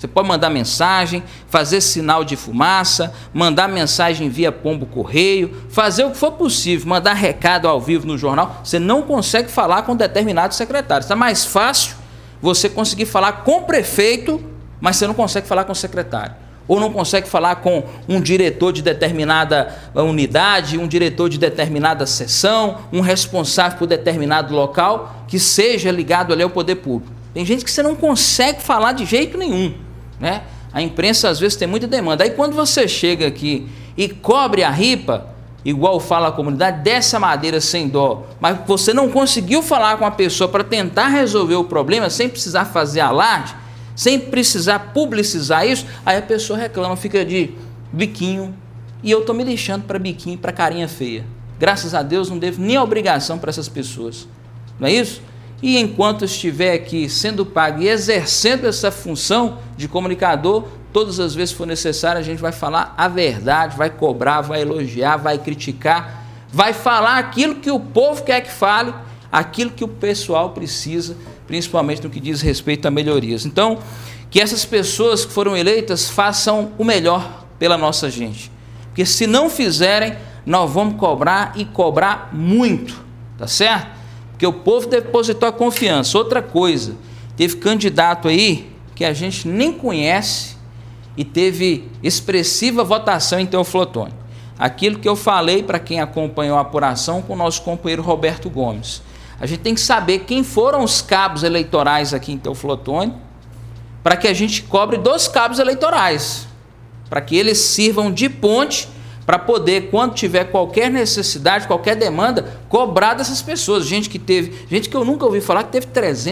Você pode mandar mensagem, fazer sinal de fumaça, mandar mensagem via pombo correio, fazer o que for possível, mandar recado ao vivo no jornal. Você não consegue falar com determinados secretários. Está mais fácil você conseguir falar com o prefeito, mas você não consegue falar com o secretário. Ou não consegue falar com um diretor de determinada unidade, um diretor de determinada seção, um responsável por determinado local, que seja ligado ali ao poder público. Tem gente que você não consegue falar de jeito nenhum, né? A imprensa às vezes tem muita demanda. Aí quando você chega aqui e cobre a ripa, igual fala a comunidade, desce a madeira sem dó, mas você não conseguiu falar com a pessoa para tentar resolver o problema sem precisar fazer alarde, sem precisar publicizar isso, aí a pessoa reclama, fica de biquinho, e eu estou me lixando para biquinho, para carinha feia. Graças a Deus não devo nem obrigação para essas pessoas, não é isso? E enquanto estiver aqui sendo pago e exercendo essa função de comunicador, todas as vezes que for necessário, a gente vai falar a verdade, vai cobrar, vai elogiar, vai criticar, vai falar aquilo que o povo quer que fale, aquilo que o pessoal precisa, principalmente no que diz respeito a melhorias. Então, que essas pessoas que foram eleitas façam o melhor pela nossa gente. Porque se não fizerem, nós vamos cobrar e cobrar muito, tá certo? Porque o povo depositou a confiança. Outra coisa, teve candidato aí que a gente nem conhece e teve expressiva votação em Teófilo Otoni. Aquilo que eu falei para quem acompanhou a apuração com o nosso companheiro Roberto Gomes. A gente tem que saber quem foram os cabos eleitorais aqui em Teófilo Otoni, para que a gente cobre dos cabos eleitorais, para que eles sirvam de ponte para poder, quando tiver qualquer necessidade, qualquer demanda, cobrar dessas pessoas. Gente que eu nunca ouvi falar que teve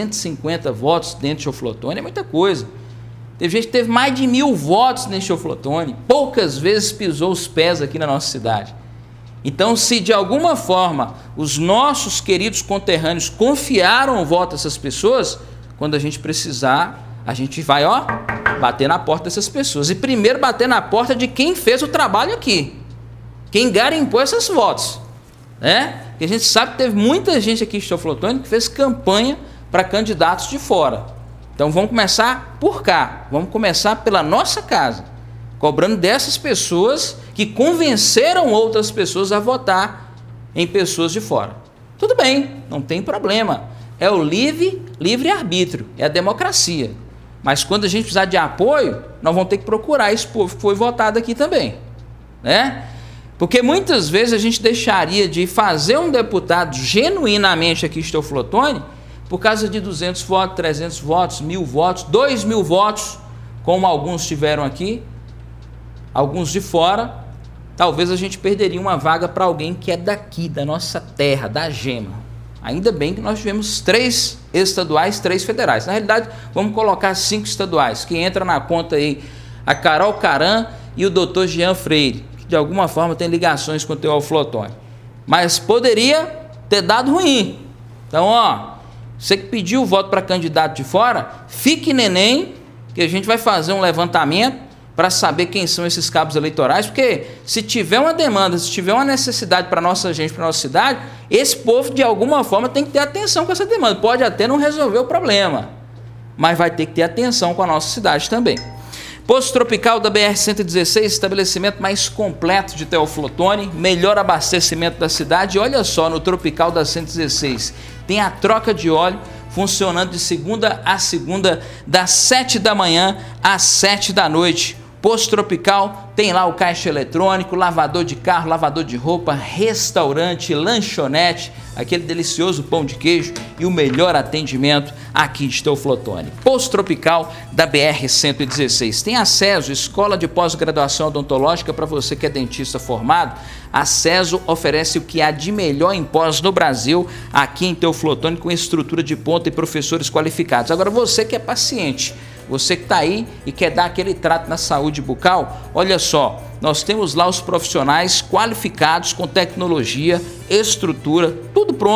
350 votos dentro de Teófilo Otoni, é muita coisa. Teve gente que teve mais de 1000 votos dentro de Teófilo Otoni, poucas vezes pisou os pés aqui na nossa cidade. Então, se de alguma forma os nossos queridos conterrâneos confiaram o voto a essas pessoas, quando a gente precisar, a gente vai, ó, bater na porta dessas pessoas. E primeiro bater na porta de quem fez o trabalho aqui, quem garimpou esses votos, né? Porque a gente sabe que teve muita gente aqui em Teófilo Otoni que fez campanha para candidatos de fora. Então vamos começar por cá, vamos começar pela nossa casa, cobrando dessas pessoas que convenceram outras pessoas a votar em pessoas de fora. Tudo bem, não tem problema, é o livre-arbítrio, é a democracia. Mas quando a gente precisar de apoio, nós vamos ter que procurar esse povo que foi votado aqui também, né? Porque muitas vezes a gente deixaria de fazer um deputado genuinamente aqui em Teófilo Otoni por causa de 200 votos, 300 votos, 1000 votos, 2000 votos, como alguns tiveram aqui, alguns de fora. Talvez a gente perderia uma vaga para alguém que é daqui, da nossa terra, da Gema. Ainda bem que nós tivemos 3 estaduais, 3 federais. Na realidade, vamos colocar 5 estaduais, que entra na conta aí a Carol Caran e o doutor Jean Freire, que de alguma forma tem ligações com o Teófilo Otoni. Mas poderia ter dado ruim. Então, ó, você que pediu o voto para candidato de fora, fique neném, que a gente vai fazer um levantamento para saber quem são esses cabos eleitorais, porque se tiver uma demanda, se tiver uma necessidade para a nossa gente, para a nossa cidade, esse povo de alguma forma tem que ter atenção com essa demanda. Pode até não resolver o problema, mas vai ter que ter atenção com a nossa cidade também. Posto Tropical da BR-116, estabelecimento mais completo de Teófilo Otoni, melhor abastecimento da cidade. E olha só, no Tropical da 116 tem a troca de óleo funcionando de segunda a segunda, das 7 da manhã às 7 da noite. Posto Tropical tem lá o caixa eletrônico, lavador de carro, lavador de roupa, restaurante, lanchonete, aquele delicioso pão de queijo e o melhor atendimento aqui de Teófilo Otoni. Posto Tropical da BR-116. Tem a CESO, Escola de Pós-Graduação Odontológica, para você que é dentista formado. A CESO oferece o que há de melhor em pós no Brasil, aqui em Teófilo Otoni, com estrutura de ponta e professores qualificados. Agora, você que é paciente, você que está aí e quer dar aquele trato na saúde bucal, olha só, nós temos lá os profissionais qualificados com tecnologia, estrutura, tudo pronto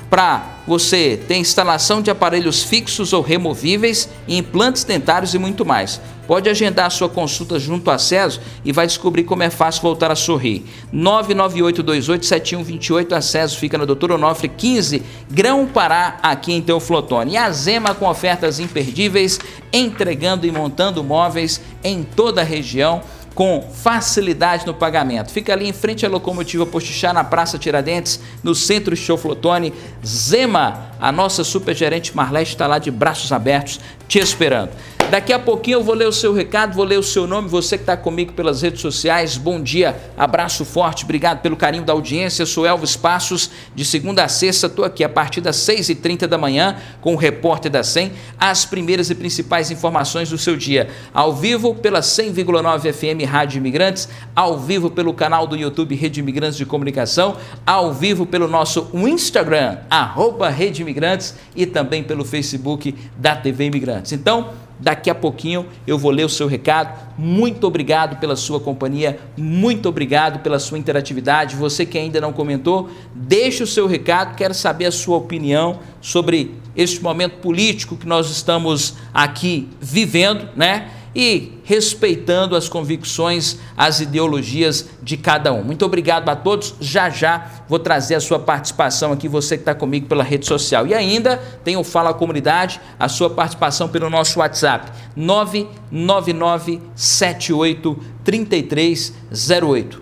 para você ter instalação de aparelhos fixos ou removíveis, implantes dentários e muito mais. Pode agendar a sua consulta junto à CESO e vai descobrir como é fácil voltar a sorrir. 998287128, a CESO fica na Doutor Onofre 15, Grão-Pará, aqui em Teoflotone. E a Zema com ofertas imperdíveis, entregando e montando móveis em toda a região, com facilidade no pagamento. Fica ali em frente à locomotiva Postixá, na Praça Tiradentes, no centro de Teoflotone. Zema, a nossa supergerente Marlete está lá de braços abertos, te esperando. Daqui a pouquinho eu vou ler o seu recado, vou ler o seu nome, você que está comigo pelas redes sociais. Bom dia, abraço forte, obrigado pelo carinho da audiência. Eu sou Elvis Passos, de segunda a sexta, estou aqui a partir das 6h30 da manhã com o Repórter da 100, as primeiras e principais informações do seu dia. Ao vivo pela 100,9 FM Rádio Imigrantes, ao vivo pelo canal do YouTube Rede Imigrantes de Comunicação, ao vivo pelo nosso Instagram, @Rede Imigrantes, e também pelo Facebook da TV Imigrantes. Então, daqui a pouquinho eu vou ler o seu recado. Muito obrigado pela sua companhia, muito obrigado pela sua interatividade. Você que ainda não comentou, deixe o seu recado, quero saber a sua opinião sobre este momento político que nós estamos aqui vivendo, né? E respeitando as convicções, as ideologias de cada um. Muito obrigado a todos. Já já vou trazer a sua participação aqui, você que está comigo pela rede social. E ainda tem o Fala Comunidade, a sua participação pelo nosso WhatsApp, 999783308.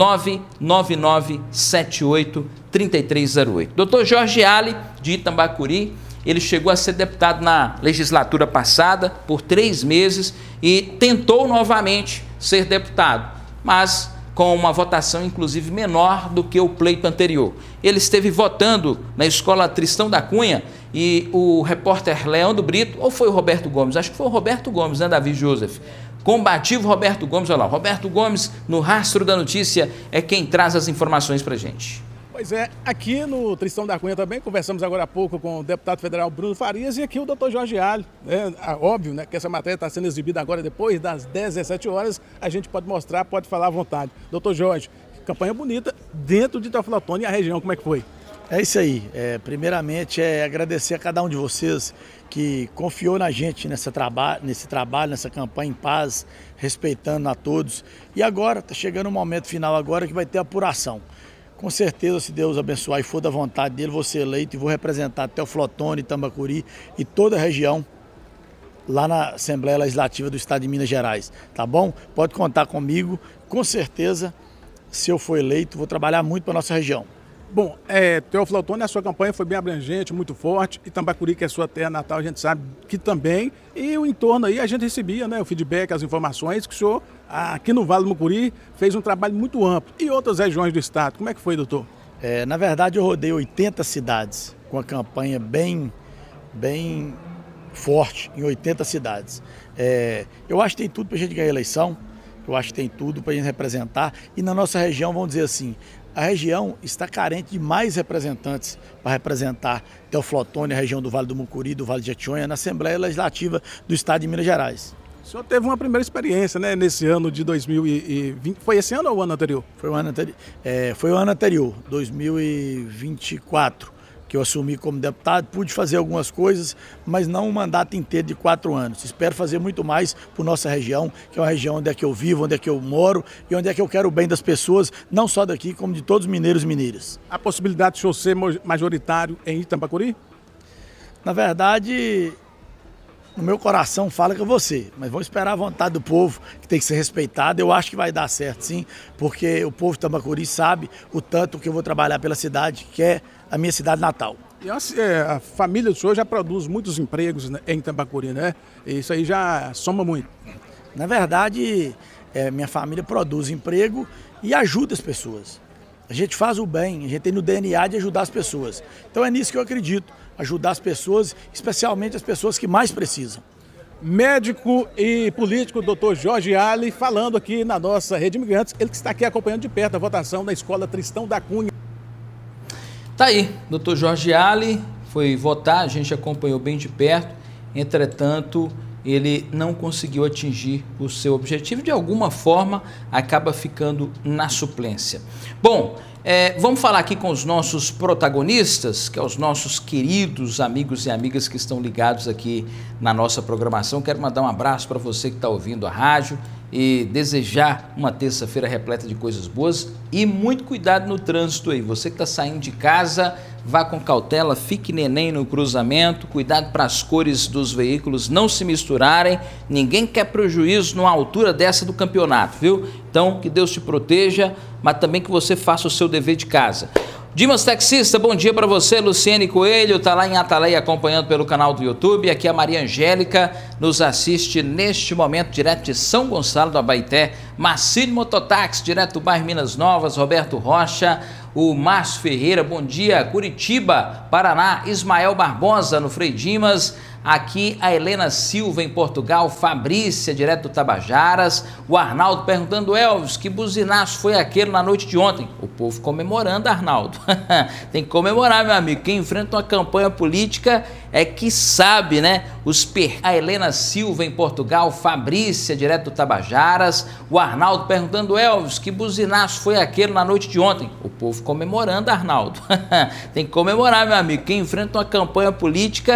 999783308. Dr. Jorge Ali, de Itambacuri, ele chegou a ser deputado na legislatura passada por 3 meses e tentou novamente ser deputado, mas com uma votação inclusive menor do que o pleito anterior. Ele esteve votando na Escola Tristão da Cunha e o repórter Leandro Brito, ou foi o Roberto Gomes? Acho que foi o Roberto Gomes, né, Davi Joseph? Combativo Roberto Gomes, olha lá, Roberto Gomes, no Rastro da Notícia, é quem traz as informações pra gente. Pois é, aqui no Tristão da Cunha também, conversamos agora há pouco com o deputado federal Bruno Farias e aqui o doutor Jorge Ali. Óbvio, né, que essa matéria está sendo exibida agora depois das 17 horas, a gente pode mostrar, pode falar à vontade. Doutor Jorge, campanha bonita dentro de Teoflotone e a região, como é que foi? É isso aí, primeiramente agradecer a cada um de vocês que confiou na gente nesse trabalho, nessa campanha em paz, respeitando a todos. E agora, está chegando o momento final agora que vai ter apuração. Com certeza, se Deus abençoar e for da vontade dele, vou ser eleito e vou representar Teoflotone, Itambacuri e toda a região lá na Assembleia Legislativa do Estado de Minas Gerais, tá bom? Pode contar comigo, com certeza, se eu for eleito, vou trabalhar muito para a nossa região. Bom, Teoflotone, a sua campanha foi bem abrangente, muito forte, Itambacuri, que é a sua terra natal, a gente sabe que também, e o entorno aí a gente recebia, né, o feedback, as informações que o senhor, aqui no Vale do Mucuri, fez um trabalho muito amplo. E outras regiões do estado, como é que foi, doutor? Na verdade, eu rodei 80 cidades, com a campanha bem forte, em 80 cidades. Eu acho que tem tudo para a gente ganhar a eleição, eu acho que tem tudo para a gente representar, e na nossa região, vamos dizer assim, a região está carente de mais representantes para representar Teoflotone, a região do Vale do Mucuri, do Vale de Jequitinhonha, na Assembleia Legislativa do Estado de Minas Gerais. O senhor teve uma primeira experiência, né, nesse ano de 2020. Foi esse ano ou o ano anterior? Foi o ano anterior, 2024, que eu assumi como deputado. Pude fazer algumas coisas, mas não um mandato inteiro de 4 anos. Espero fazer muito mais por nossa região, que é uma região onde é que eu vivo, onde é que eu moro e onde é que eu quero o bem das pessoas, não só daqui, como de todos os mineiros e mineiras. A possibilidade de o senhor ser majoritário em Itambacuri? Na verdade, no meu coração fala que é você, mas vamos esperar a vontade do povo, que tem que ser respeitado. Eu acho que vai dar certo, sim, porque o povo de Itambacuri sabe o tanto que eu vou trabalhar pela cidade, que é a minha cidade natal. E a família do senhor já produz muitos empregos, né, em Itambacuri, né? Isso aí já soma muito. Na verdade, minha família produz emprego e ajuda as pessoas. A gente faz o bem, a gente tem no DNA de ajudar as pessoas. Então é nisso que eu acredito, ajudar as pessoas, especialmente as pessoas que mais precisam. Médico e político, doutor Jorge Ali, falando aqui na nossa Rede Imigrantes, ele que está aqui acompanhando de perto a votação da Escola Tristão da Cunha. Tá aí, doutor Jorge Ali foi votar, a gente acompanhou bem de perto, entretanto, ele não conseguiu atingir o seu objetivo, de alguma forma acaba ficando na suplência. Bom, vamos falar aqui com os nossos protagonistas, que são os nossos queridos amigos e amigas que estão ligados aqui na nossa programação. Quero mandar um abraço para você que está ouvindo a rádio e desejar uma terça-feira repleta de coisas boas e muito cuidado no trânsito aí. Você que está saindo de casa, vá com cautela, fique neném no cruzamento, cuidado para as cores dos veículos não se misturarem, ninguém quer prejuízo numa altura dessa do campeonato, viu? Então, que Deus te proteja, mas também que você faça o seu dever de casa. Dimas Taxista, bom dia para você. Luciene Coelho está lá em Ataleia acompanhando pelo canal do YouTube. Aqui a Maria Angélica nos assiste neste momento direto de São Gonçalo do Abaeté. Marcílio Mototáxi, direto do bairro Minas Novas. Roberto Rocha, o Márcio Ferreira, bom dia. Curitiba, Paraná. Ismael Barbosa no Frei Dimas. Aqui a Helena Silva em Portugal, Fabrícia, direto do Tabajaras, o Arnaldo perguntando, Elvis, que buzinaço foi aquele na noite de ontem? O povo comemorando, Arnaldo. Tem que comemorar, meu amigo. Quem enfrenta uma campanha política é que sabe, né? A Helena Silva em Portugal, Fabrícia, direto do Tabajaras, o Arnaldo perguntando, Elvis, que buzinaço foi aquele na noite de ontem? O povo comemorando, Arnaldo. Tem que comemorar, meu amigo. Quem enfrenta uma campanha política